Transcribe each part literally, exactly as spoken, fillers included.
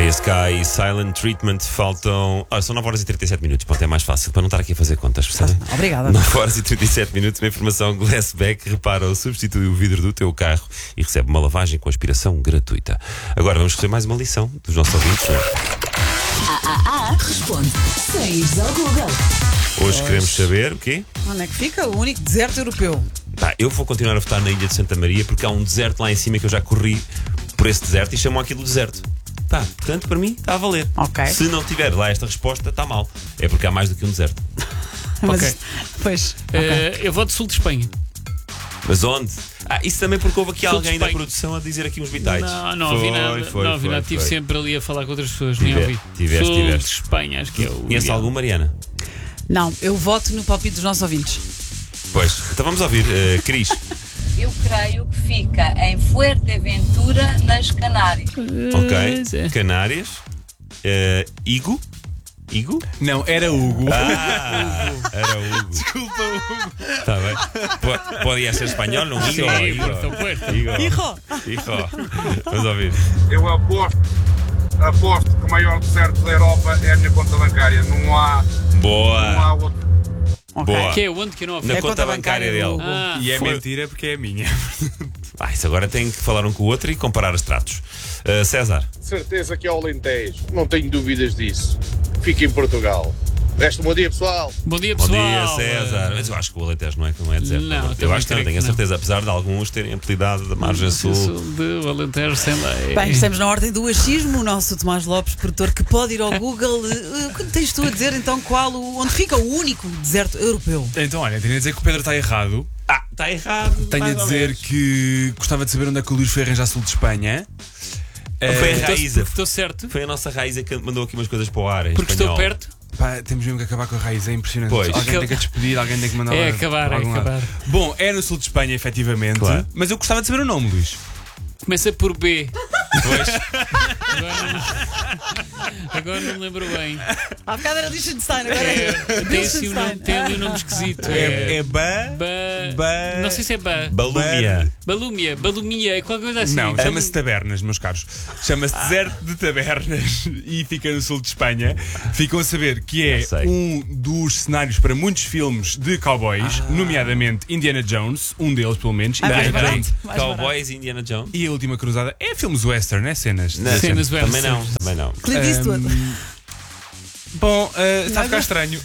J S K e Silent Treatment faltam. Ah, são nove horas e trinta e sete minutos. Pronto, é mais fácil para não estar aqui a fazer contas, percebem? Obrigada. nove horas e trinta e sete minutos. Uma informação: Glassback repara ou substitui o vidro do teu carro e recebe uma lavagem com aspiração gratuita. Agora vamos receber mais uma lição dos nossos ouvintes. Ah, ah, ah, responde sem ires ao Google. Hoje queremos saber o quê? Onde é que fica o único deserto europeu? Pá, eu vou continuar a votar na Ilha de Santa Maria porque há um deserto lá em cima que eu já corri por esse deserto e chamam aquilo de deserto. Pá, portanto, para mim está a valer. Ok. Se não tiver lá esta resposta, está mal. É porque há mais do que um deserto. Mas, Ok. Pois. Eh, eu vou de sul de Espanha. Mas onde? Ah, isso também porque houve aqui Sul de alguém da Espanha. produção a dizer aqui uns bitites. Não, não foi, ouvi nada. Foi, não ouvi foi, nada. Estive foi. sempre ali a falar com outras pessoas. Tive- Nem ouvi. tiveste, sul tiveste. de Espanha, acho que é o. Conhece ideal. algum, Mariana? Não, eu voto no palpite dos nossos ouvintes. Pois. Então vamos ouvir. Uh, Cris. Eu creio que fica em Fuerteventura, nas Canárias. Pois Ok. é. Canárias. Uh, Igo. Igo? Não, era Hugo. Ah, era o Hugo. Desculpa, Hugo. Está bem. Po- Podia ser espanhol, não Igo. Sim, Igo. Porto, Porto. Igo. Hijo! Hijo. Vamos ouvir. Eu aposto, aposto que o maior deserto da Europa é a minha conta bancária. Não há, não há Boa. outro. Ok. Boa. Que é onde que eu não ouvi? Na É a conta conta bancária bancária do dele. Hugo. Ah, E é Foi. mentira porque é a minha. Ah, isso agora tem que falar um com o outro e comparar os tratos. Uh, César. Certeza que é o Alentejo. Não tenho dúvidas disso. Fica em Portugal. Resta um bom dia, pessoal. Bom dia, Bom pessoal. dia, César. Mas eu acho que o Alentejo não é, não é deserto. Não, eu também acho que não, creio tenho a que não. certeza, apesar de alguns terem apelidado da margem sul. Sul de Alentejo sem lei. Bem, estamos na ordem do achismo. O nosso Tomás Lopes, produtor, que pode ir ao Google. Eh, O que tens tu a dizer então qual o, onde fica o único deserto europeu? Então, olha, tenho a dizer que o Pedro está errado. Ah, está errado. Tenho a mais ou dizer menos. que gostava de saber onde é que o Luís foi arranjar sul de Espanha. Foi a Eh, Raíza. Estou certo? Foi a nossa Raíza que mandou aqui umas coisas para o ar. Em Porque espanhol. estou perto. Pá, temos mesmo que acabar com a raiz, é impressionante. Pois. Alguém tem que a despedir, alguém tem que mandar É lá acabar, para é algum lado. acabar. Bom, é no sul de Espanha, efetivamente. Claro. Mas eu gostava de saber o nome, Luís. Começa por B. Pois. Agora não, agora não me lembro bem. Há bocado era Liechtenstein, agora é. Tem, assim um nome, tem ali um nome esquisito. É, é Ba. Ba... Ba- Não sei se é Ba. Balúmia. Balúmia, Balumia, é qualquer coisa assim. Não, chama-se Tabernas, meus caros. Chama-se Deserto de Tabernas e fica no sul de Espanha. Ficam a saber que é Já sei. um dos cenários para muitos filmes de cowboys, nomeadamente Indiana Jones, um deles pelo menos. Ah, mais Indiana barato. Jones. Mais barato. Cowboys e Indiana Jones. E a Última Cruzada é filmes western, é cenas. Não, Cenas também western. não, também não. Clint Eastwood. Bom, uh, está a ficar Mas- estranho.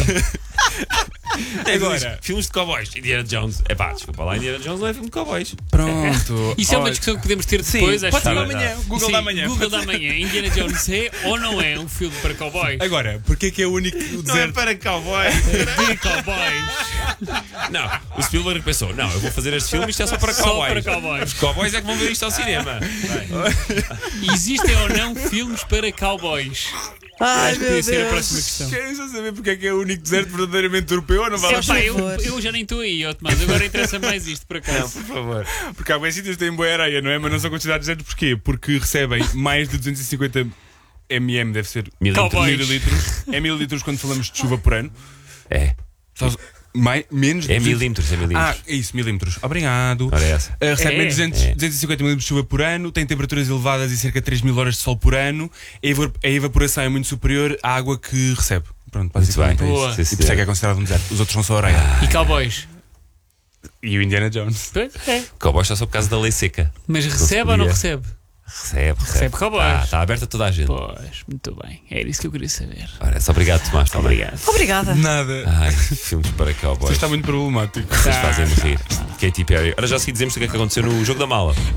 Agora, filmes de cowboys. Indiana Jones. É pá, desculpa lá, Indiana Jones não é filme de cowboys. Pronto. Isso é uma Olha, discussão que podemos ter Sim, depois. acho pode ser que- amanhã. Google Sim, da manhã. Google da manhã. Indiana Jones é ou não é um filme para cowboys? Agora, porque é que é o único deserto? para cowboys. De cowboys. Não, o Spielberg pensou: não, eu vou fazer este filme, isto é só para Só cowboys. para cowboys. Os cowboys é que vão ver isto ao cinema. Existem ou não filmes para cowboys? Ai, Acho que meu podia ser a Deus. próxima questão. Querem só saber porque é que é o único deserto verdadeiramente europeu ou não vale a Por Epá, eu, favor. eu já nem estou aí, ó, Tomás. Agora interessa mais isto, por Não, acaso. por favor. Porque há bem sítios que têm boa areia, não é? Mas não são considerados desertos porquê? Porque recebem mais de duzentos e cinquenta mililitros, deve ser Mililitros. Cowboys. mililitros. É mililitros quando falamos de chuva por ano. É. Só, mais, menos de É duzentos milímetros, é Ah, milímetros. é isso, milímetros. Obrigado. Ora, é essa. Uh, recebe É. menos duzentos, É. duzentos e cinquenta milímetros de chuva por ano, tem temperaturas elevadas e cerca de três mil horas de sol por ano. A evor- a evaporação é muito superior à água que recebe. Pronto, Muito basicamente bem. é Boa. isso. Sim, E por isso é que é considerado um deserto. Os outros são só areia. E cowboys? E o Indiana Jones. Pois é. Cowboys só só por causa da lei seca. Mas se recebe ou não podia. recebe? Recebe, recebe. Recebe cowboys. Ah, está aberta a toda a gente. Pois, muito bem. Era isso que eu queria saber. Ora, só obrigado, Tomás. também. Obrigado. Obrigada. Nada. Ai, filmes para cowboys. Isto está muito problemático. Vocês fazem-me rir. Katy Perry. Ora, já se dizemos o que é que aconteceu no jogo da mala.